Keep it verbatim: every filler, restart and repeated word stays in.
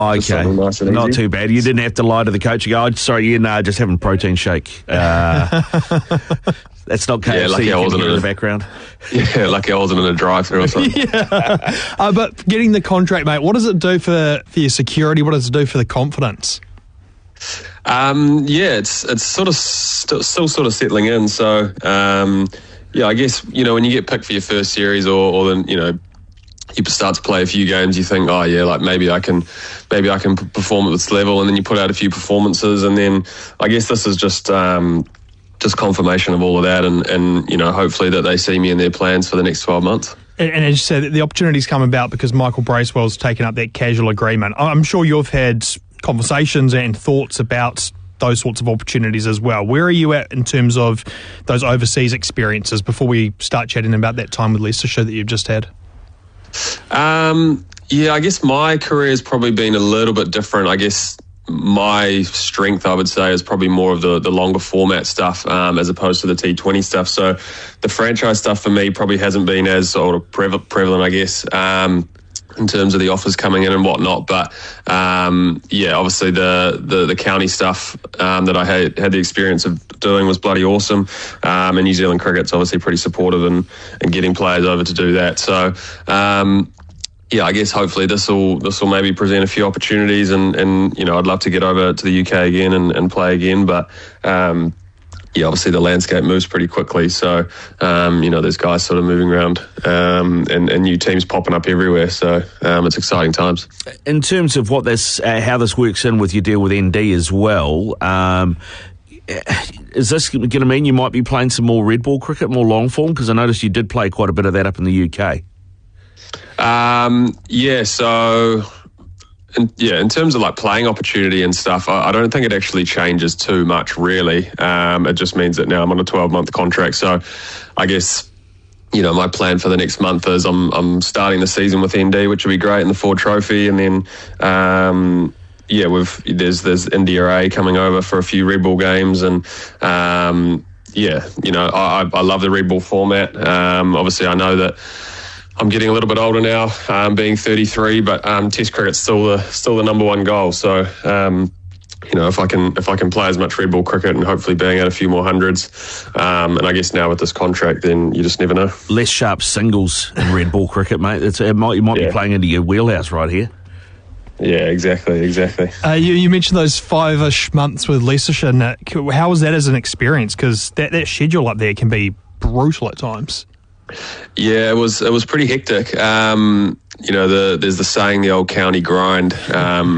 Okay, nice and not easy. too bad. You didn't have to lie to the coach and go, oh, sorry, you know, just having a protein shake. Uh, that's not K F C. Yeah, lucky you I can wasn't hear in in a- the background. Yeah, lucky I wasn't in a drive-thru or something. yeah. uh, but getting the contract, mate, what does it do for, for your security? What does it do for the confidence? Um, yeah, it's it's sort of st- still sort of settling in. So, um, yeah, I guess, you know, when you get picked for your first series or, or then, you know, you start to play a few games, you think, oh yeah, like maybe I can, maybe I can p- perform at this level, and then you put out a few performances, and then I guess this is just um, just confirmation of all of that, and, and you know, hopefully that they see me in their plans for the next twelve months. And, and as you said, the opportunities come about because Michael Bracewell's taken up that casual agreement. I'm sure you've had conversations and thoughts about those sorts of opportunities as well. Where are you at in terms of those overseas experiences before we start chatting about that time with Leicestershire that you've just had? Um, yeah, I guess my career has probably been a little bit different. I guess my strength, I would say, is probably more of the, the longer format stuff um, as opposed to the T twenty stuff. So the franchise stuff for me probably hasn't been as sort of prev- prevalent, I guess, um, in terms of the offers coming in and whatnot. But um, yeah, obviously the, the, the county stuff um, that I had, had the experience of doing was bloody awesome. Um, and New Zealand cricket's obviously pretty supportive in, in getting players over to do that. So um, yeah, I guess hopefully this will this will maybe present a few opportunities, and, and you know, I'd love to get over to the U K again and, and play again. But um, yeah, obviously the landscape moves pretty quickly. So, um, you know, there's guys sort of moving around um, and, and new teams popping up everywhere. So um, it's exciting times. In terms of what this, uh, how this works in with your deal with N D as well, um, is this going to mean you might be playing some more red ball cricket, more long form? Because I noticed you did play quite a bit of that up in the U K. Um, yeah, so... And yeah, in terms of like playing opportunity and stuff, I, I don't think it actually changes too much, really. Um, it just means that now I'm on a twelve-month contract. So I guess, you know, my plan for the next month is I'm I'm starting the season with N D, which will be great in the Ford Trophy, and then um, yeah, we've there's there's India A coming over for a few red ball games, and um, yeah, you know, I, I love the red ball format. Um, obviously, I know that I'm getting a little bit older now, um, being thirty-three, but um, Test cricket's still the still the number one goal. So, um, you know, if I can if I can play as much red ball cricket and hopefully bang out a few more hundreds, um, and I guess now with this contract, then you just never know. Less sharp singles in red ball cricket, mate. It's, it might, you might Yeah. be playing into your wheelhouse right here. Yeah, exactly, exactly. Uh, you, you mentioned those five-ish months with Leicestershire, Nick. How was that as an experience? Because that, that schedule up there can be brutal at times. Yeah, it was it was pretty hectic. Um, you know, the, there's the saying, the old county grind. Um,